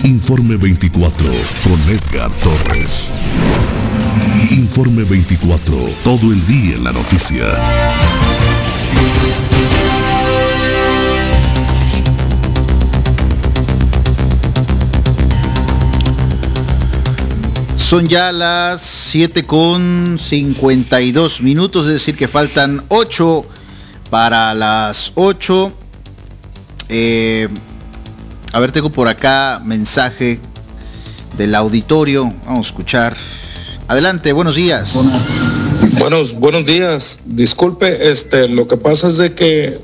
Informe 24 con Edgar Torres. Informe 24, todo el día en la noticia. Son ya las 7:52, es decir que faltan 8 para las 8. A ver, tengo por acá mensaje del auditorio. Vamos a escuchar. Adelante, buenos días. Buenos días. Disculpe, lo que pasa es de que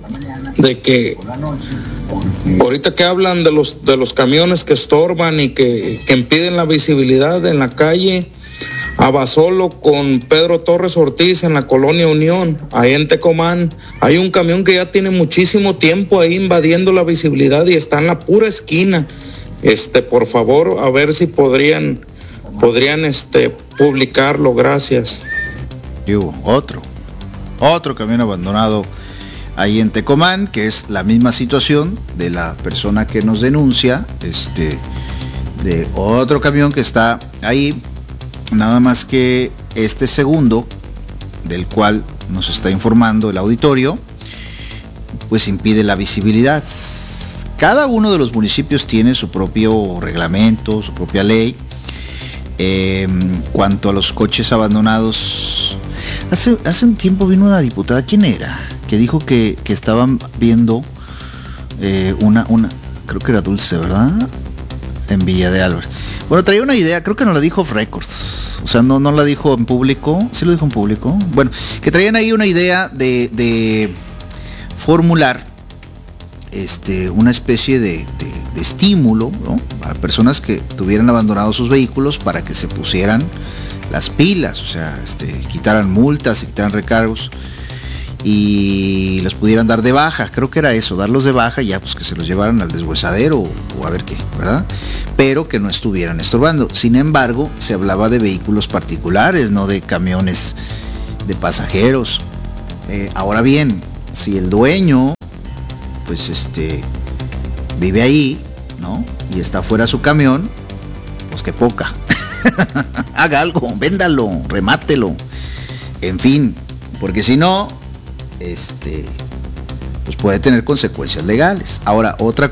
ahorita que hablan de los camiones que estorban y que impiden la visibilidad en la calle Abasolo con Pedro Torres Ortiz en la colonia Unión, ahí en Tecomán, hay un camión que ya tiene muchísimo tiempo ahí invadiendo la visibilidad y está en la pura esquina. Por favor, a ver si podrían publicarlo, gracias. Y hubo otro camión abandonado ahí en Tecomán, que es la misma situación de la persona que nos denuncia, de otro camión que está ahí. Nada más que este segundo, del cual nos está informando el auditorio, pues impide la visibilidad. Cada uno de los municipios tiene su propio reglamento, su propia ley. Cuanto a los coches abandonados, hace un tiempo vino una diputada, ¿quién era? Que dijo que estaban viendo una, creo que era Dulce, ¿verdad? En Villa de Álvarez. Bueno, traía una idea, creo que no la dijo off records, o sea, no la dijo en público. ¿Sí lo dijo en público? Bueno, que traían ahí una idea de formular una especie de estímulo, ¿no?, para personas que tuvieran abandonados sus vehículos, para que se pusieran las pilas, o sea, quitaran multas y quitaran recargos y los pudieran dar de baja. Creo que era eso, darlos de baja y ya pues que se los llevaran al deshuesadero o a ver qué, ¿verdad? Pero que no estuvieran estorbando. Sin embargo, se hablaba de vehículos particulares, no de camiones de pasajeros. Ahora bien, si el dueño pues vive ahí, ¿no?, y está fuera su camión, pues que poca. Haga algo, véndalo, remátelo, en fin, porque si no, pues puede tener consecuencias legales. Ahora, otra